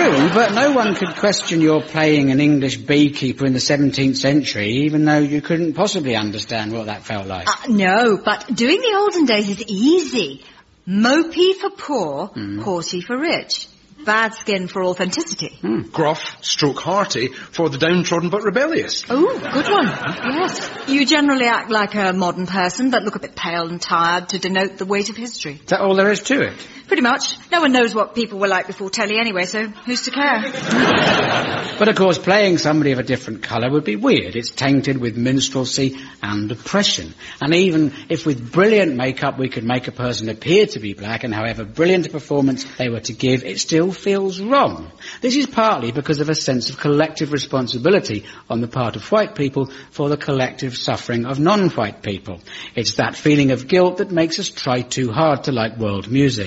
true, but no one could question your playing an English beekeeper in the 17th century, even though you couldn't possibly understand what that felt like. No, but doing the olden days is easy. Mopey for poor, horsey for rich. Bad skin for authenticity. Gruff, stroke hearty for the downtrodden but rebellious. Oh, good one. Yes. You generally act like a modern person, but look a bit pale and tired to denote the weight of history. Is that all there is to it? Pretty much. No one knows what people were like before telly anyway, so who's to care? But of course, playing somebody of a different colour would be weird. It's tainted with minstrelsy and oppression. And even if with brilliant makeup we could make a person appear to be black, and however brilliant a performance they were to give, it still feels wrong. This is partly because of a sense of collective responsibility on the part of white people for the collective suffering of non-white people. It's that feeling of guilt that makes us try too hard to like world music.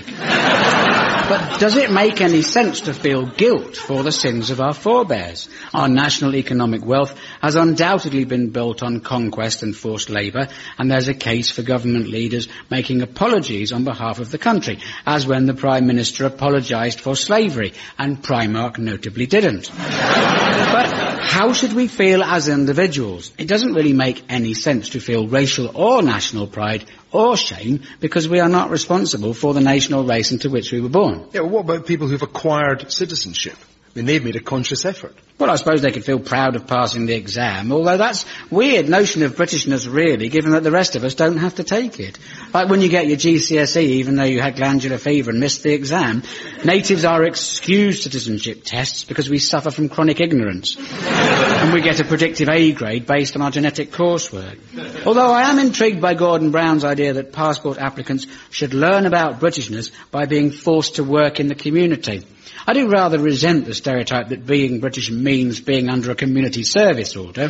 But does it make any sense to feel guilt for the sins of our forebears? Our national economic wealth has undoubtedly been built on conquest and forced labour, and there's a case for government leaders making apologies on behalf of the country, as when the Prime Minister apologised for slavery, and Primark notably didn't. But how should we feel as individuals? It doesn't really make any sense to feel racial or national pride or shame because we are not responsible for the nation or race into which we were born. Yeah, well, what about people who've acquired citizenship? I mean, they've made a conscious effort. Well, I suppose they could feel proud of passing the exam, although that's weird notion of Britishness, really, given that the rest of us don't have to take it. Like when you get your GCSE, even though you had glandular fever and missed the exam, natives are excused citizenship tests because we suffer from chronic ignorance. And we get a predictive A grade based on our genetic coursework. Although I am intrigued by Gordon Brown's idea that passport applicants should learn about Britishness by being forced to work in the community. I do rather resent the stereotype that being British means being under a community service order.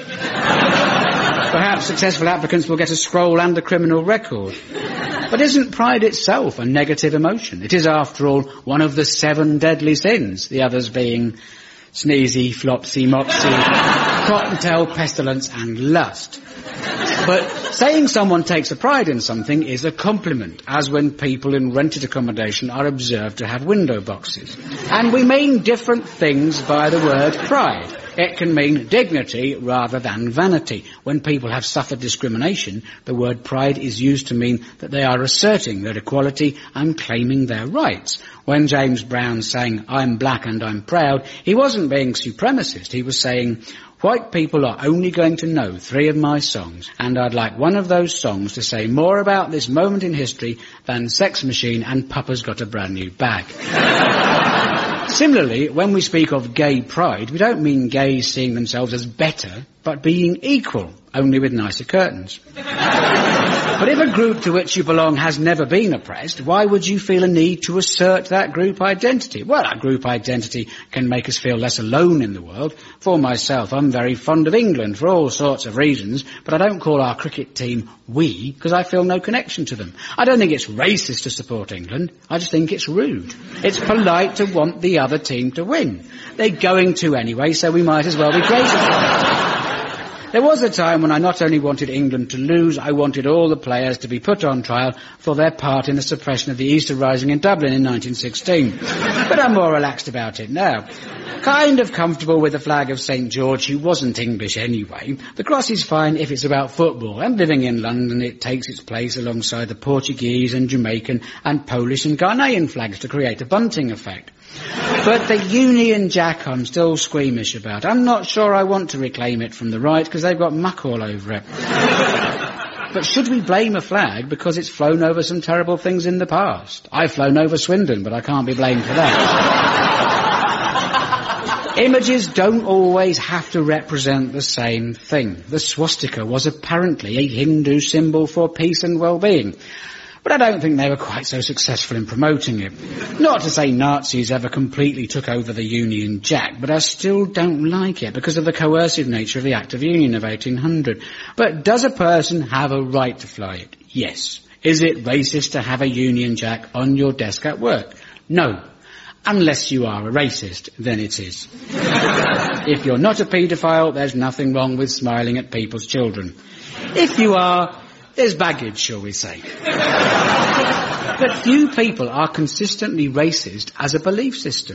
Perhaps successful applicants will get a scroll and a criminal record. But isn't pride itself a negative emotion? It is, after all, one of the 7 deadly sins, the others being sneezy, flopsy, mopsy, cottontail, pestilence and lust. But saying someone takes a pride in something is a compliment, as when people in rented accommodation are observed to have window boxes. And we mean different things by the word pride. It can mean dignity rather than vanity. When people have suffered discrimination, the word pride is used to mean that they are asserting their equality and claiming their rights. When James Brown sang, "I'm black and I'm proud," he wasn't being supremacist. He was saying, white people are only going to know 3 of my songs, and I'd like one of those songs to say more about this moment in history than Sex Machine and Papa's Got a Brand New Bag. Similarly, when we speak of gay pride, we don't mean gays seeing themselves as better, but being equal, only with nicer curtains. But if a group to which you belong has never been oppressed, why would you feel a need to assert that group identity? Well, that group identity can make us feel less alone in the world. For myself, I'm very fond of England for all sorts of reasons, but I don't call our cricket team we because I feel no connection to them. I don't think it's racist to support England. I just think it's rude. It's polite to want the other team to win. They're going to anyway, so we might as well be grateful. There was a time when I not only wanted England to lose, I wanted all the players to be put on trial for their part in the suppression of the Easter Rising in Dublin in 1916. But I'm more relaxed about it now. Kind of comfortable with the flag of St. George, who wasn't English anyway. The cross is fine if it's about football, and living in London it takes its place alongside the Portuguese and Jamaican and Polish and Ghanaian flags to create a bunting effect. But the Union Jack I'm still squeamish about. I'm not sure I want to reclaim it from the right because they've got muck all over it. But should we blame a flag because it's flown over some terrible things in the past? I've flown over Swindon, but I can't be blamed for that. Images don't always have to represent the same thing. The swastika was apparently a Hindu symbol for peace and well-being. But I don't think they were quite so successful in promoting it. Not to say Nazis ever completely took over the Union Jack, but I still don't like it because of the coercive nature of the Act of Union of 1800. But does a person have a right to fly it? Yes. Is it racist to have a Union Jack on your desk at work? No. Unless you are a racist, then it is. If you're not a paedophile, there's nothing wrong with smiling at people's children. If you are, there's baggage, shall we say. But few people are consistently racist as a belief system.